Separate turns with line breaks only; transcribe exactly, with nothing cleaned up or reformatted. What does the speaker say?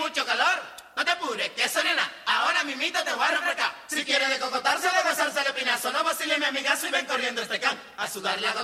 mucho calor. No te apures, que eso nena, ahora mimito te voy a refrescar. Si quieres de cocotarse, de gozarse el espinazo, no vacile mi amigazo y ven corriendo este can a sudarle a